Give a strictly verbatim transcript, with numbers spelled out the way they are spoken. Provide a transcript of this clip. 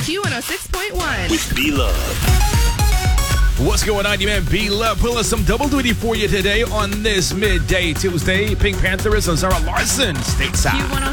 Q one oh six point one. With B-Love. What's going on, you man? B-Love pulling some double duty for you today on this midday Tuesday. Pink Pantheress and Sarah Larson stateside. Q one oh